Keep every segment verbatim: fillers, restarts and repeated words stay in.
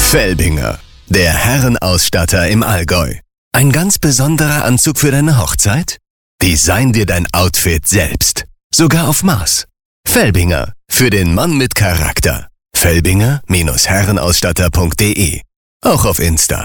Felbinger, der Herrenausstatter im Allgäu. Ein ganz besonderer Anzug für deine Hochzeit? Design dir dein Outfit selbst. Sogar auf Maß. Felbinger, für den Mann mit Charakter. Felbinger Herrenausstatter punkt de. Auch auf Insta.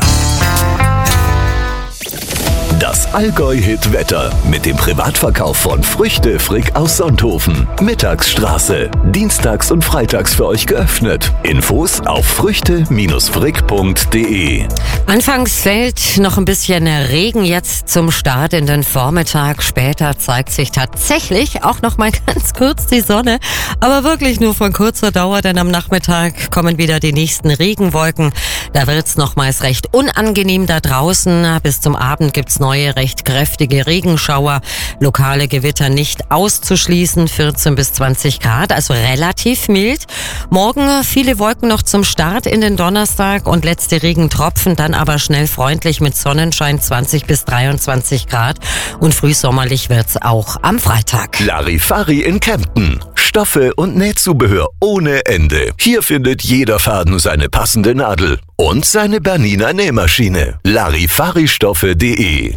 Das Allgäu-Hit-Wetter mit dem Privatverkauf von Früchte Frick aus Sonthofen. Mittagsstraße. Dienstags und freitags für euch geöffnet. Infos auf früchte frick punkt de. Anfangs fällt noch ein bisschen Regen jetzt zum Start in den Vormittag. Später zeigt sich tatsächlich auch noch mal ganz kurz die Sonne. Aber wirklich nur von kurzer Dauer, denn am Nachmittag kommen wieder die nächsten Regenwolken. Da wird's nochmals recht unangenehm da draußen. Bis zum Abend gibt's neue, recht kräftige Regenschauer. Lokale Gewitter nicht auszuschließen. vierzehn bis zwanzig Grad, also relativ mild. Morgen viele Wolken noch zum Start in den Donnerstag und letzte Regentropfen, dann aber schnell freundlich mit Sonnenschein, zwanzig bis dreiundzwanzig Grad. Und frühsommerlich wird's auch am Freitag. Larifari in Kempten. Stoffe und Nähzubehör ohne Ende. Hier findet jeder Faden seine passende Nadel und seine Bernina Nähmaschine. Larifari-Stoffe punkt de.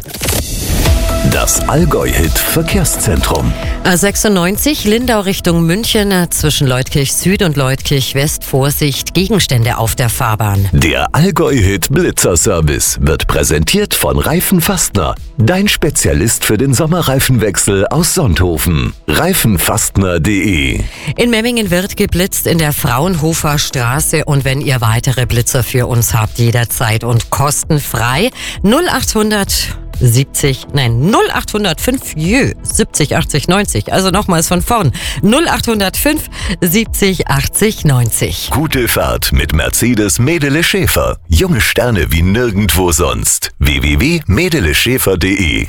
Das Allgäu-Hit-Verkehrszentrum. A sechsundneunzig, Lindau Richtung München, zwischen Leutkirch Süd und Leutkirch West. Vorsicht, Gegenstände auf der Fahrbahn. Der Allgäu-Hit-Blitzer-Service wird präsentiert von Reifen Fastner. Dein Spezialist für den Sommerreifenwechsel aus Sonthofen. Reifenfastner punkt de. In Memmingen wird geblitzt in der Fraunhofer Straße. Und wenn ihr weitere Blitzer für uns habt, jederzeit und kostenfrei, null achthundert siebzig, nein, null achthundertfünf, jö, siebzig, achtzig, neunzig. Also nochmals von vorn. null achthundertfünf, siebzig, achtzig, neunzig. Gute Fahrt mit Mercedes Medele Schäfer. Junge Sterne wie nirgendwo sonst. w w w punkt medele schäfer punkt de.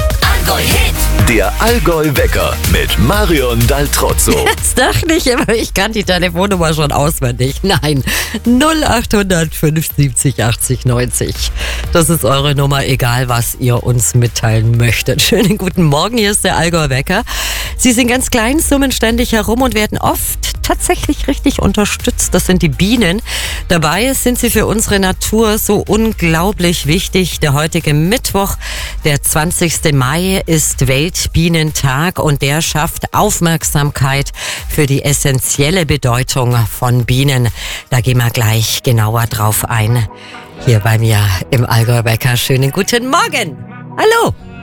Der Allgäu-Wecker mit Marion Daltrozzo. Jetzt dachte ich immer, ich kann die Telefonnummer schon auswendig. Nein, null achthundertfünf, siebzig, achtzig, neunzig. Das ist eure Nummer, egal was ihr uns mitteilen möchtet. Schönen guten Morgen, hier ist der Allgäu-Wecker. Sie sind ganz klein, summen ständig herum und werden oft tatsächlich richtig unterstützt. Das sind die Bienen. Dabei sind sie für unsere Natur so unglaublich wichtig. Der heutige Mittwoch, der zwanzigsten Mai, ist Weltbienentag und der schafft Aufmerksamkeit für die essentielle Bedeutung von Bienen. Da gehen wir gleich genauer drauf ein. Hier bei mir im Allgäu-Wecker. Schönen guten Morgen. Hallo.